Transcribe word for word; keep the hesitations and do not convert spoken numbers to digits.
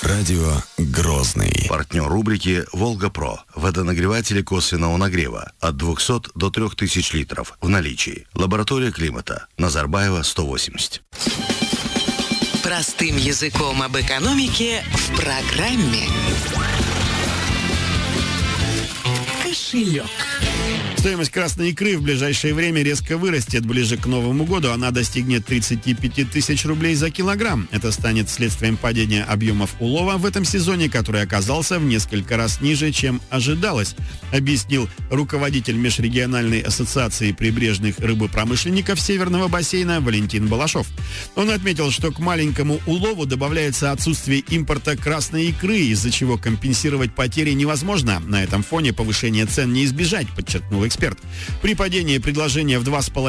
Радио Грозный. Партнер рубрики «Волга-Про». Водонагреватели косвенного нагрева от двухсот до трёх тысяч литров в наличии. Лаборатория климата. Назарбаева, сто восемьдесят. Простым языком об экономике в программе «Кошелек». Стоимость красной икры в ближайшее время резко вырастет. Ближе к Новому году она достигнет тридцати пяти тысяч рублей за килограмм. Это станет следствием падения объемов улова в этом сезоне, который оказался в несколько раз ниже, чем ожидалось, объяснил руководитель Межрегиональной ассоциации прибрежных рыбопромышленников Северного бассейна Валентин Балашов. Он отметил, что к маленькому улову добавляется отсутствие импорта красной икры, из-за чего компенсировать потери невозможно. На этом фоне повышение цен не избежать, подчеркнул эксперт. При падении предложения в два с половиной